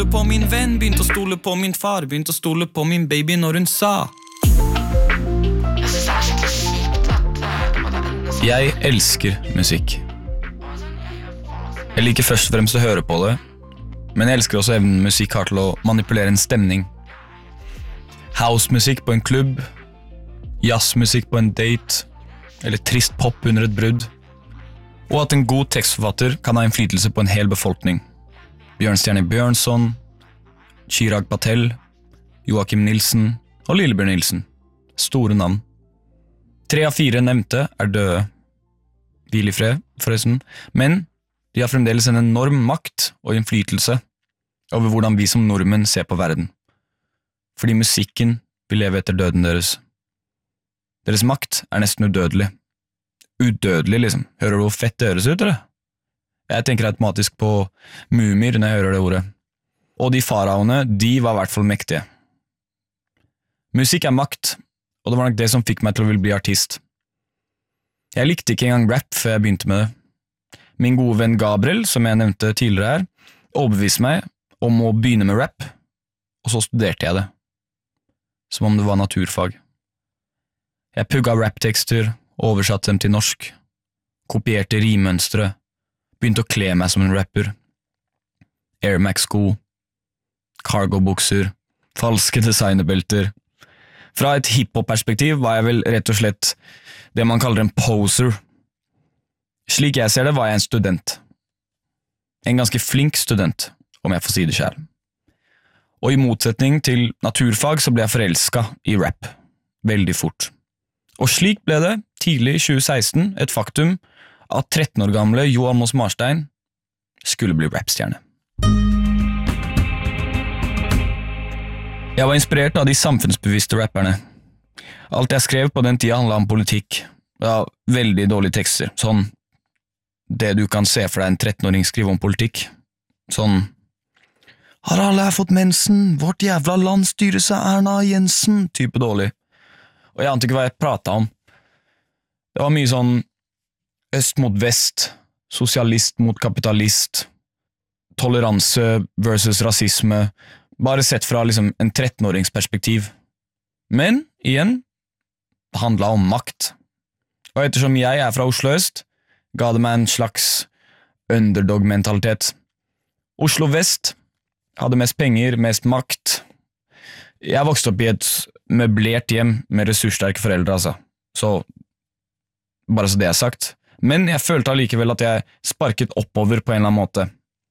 på min venn, begynte å stole på min far, begynte å stole på min baby når hun sa. Jeg elsker musikk. Jeg liker først og fremst å høre på det, men jeg elsker også evnen musikk har til å manipulere en stemning. Housemusikk på en klubb, jazzmusikk på en date, eller trist pop under et brudd, og at en god tekstforfatter kan ha innflytelse på en hel befolkning. Bjørnstjerne Bjørnson, Chirag Patel, Joakim Nilsen og Lillebjørn Nilsen. Store navn. 3 av 4 nevnte er døde. Hvil i fred, forresten. Men de har fremdeles en enorm makt og innflytelse over hvordan vi som nordmenn ser på verden. Fordi musikken vil leve etter døden deres. Deres makt er nesten udødelig. Udødelig, liksom. Hører du hvor fett det høres ut, eller? Jeg tenker automatisk på mumier når jeg hører det ordet. Og de faraoene, de var i hvert fall mektige. Musikk er makt, og det var nok det som fikk meg til å ville bli artist. Jeg likte ikke engang rap før jeg begynte med det. Min gode venn Gabriel, som jeg nevnte tidligere her, overbeviste meg om å begynne med rap, og så studerte jeg det. Som om det var naturfag. Jeg pugga raptekster, oversatte dem til norsk, kopierte rimmønstre, begynte å kle meg som en rapper. Air Max-sko, cargo-bukser, falske designerbelter. Fra et hiphop-perspektiv var jeg vel rett og slett det man kaller en poser. Slik jeg ser det var jeg en student. En ganske flink student, om jeg får si det selv. Og i motsetning til naturfag så ble jeg forelsket i rap. Veldig fort. Og slik ble det, tidlig i 2016, et faktum at 13 år gamle Jo Almaas Marstein skulle bli rapstjerne. Jeg var inspirert av de samfunnsbevisste rapperne. Alt jeg skrev på den tida handlet om politikk. Ja, veldig dårlige tekster. Sånn, det du kan se for deg en 13-åring skrive om politikk. Sånn, har alle her fått mensen? Vårt jævla land styres av Erna Jensen? Type dårlig. Og jeg ante ikke hva jeg pratet om. Det var mye sånn øst mot vest, sosialist mot kapitalist, toleranse versus rasisme, bare sett fra liksom en 13-årings perspektiv. Men, igjen, det handlet om makt. Og ettersom jeg er fra Oslo øst, ga det meg en slags underdog-mentalitet. Oslo vest hadde mest penger, mest makt. Jeg vokste opp i et møblert hjem med ressurssterke foreldre, altså. Så, bare så det er sagt. Men jeg følte allikevel at jeg sparket oppover på en eller annen måte.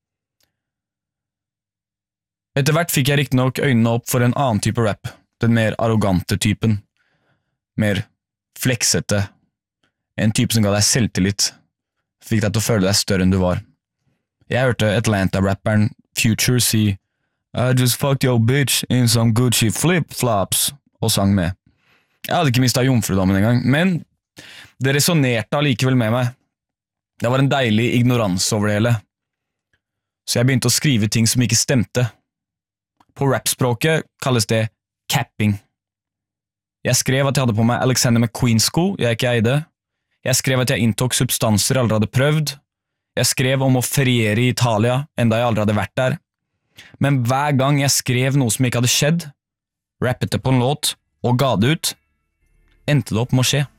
Etter hvert fikk jeg riktig nok øynene opp for en annen type rap, den mer arrogante typen, mer fleksete, en type som ga deg selvtillit, fikk deg til å føle deg større enn du var. Jeg hørte Atlanta-rapperen Future si I just fucked your bitch in some Gucci flip-flops, og sang med. Jeg hadde ikke mistet jomfrudommen engang, men det resonerte allikevel med meg. Det var en deilig ignorans over det hele. Så jeg begynte å skrive ting som ikke stemte. På rapspråket kalles det capping. Jeg skrev at jeg hadde på meg Alexander McQueen-sko jeg ikke eide. Jeg skrev at jeg inntok substanser jeg aldri hadde prøvd. Jeg skrev om å feriere i Italia, enda jeg aldri hadde vært der. Men hver gang jeg skrev noe som ikke hadde skjedd, rappet det på en låt og ga det ut, endte det opp med å skje.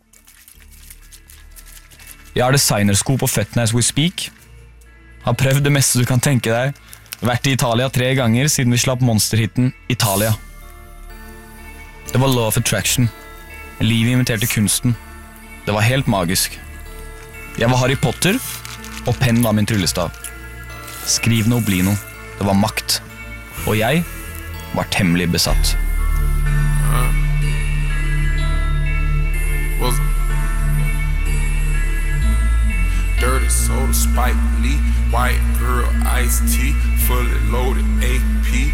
Jeg har designersko på føttene as we speak. Har prøvd det meste du kan tenke deg. Vært i Italia 3 ganger siden vi slapp monsterhitten Italia. Det var law of attraction. Livet inviterte kunsten. Det var helt magisk. Jeg var Harry Potter, og penn var min tryllestav. Skriv noe, bli noe. Det var makt. Og jeg var temmelig besatt. Dirty soda, Spike Lee, white girl, iced tea, fully loaded AP.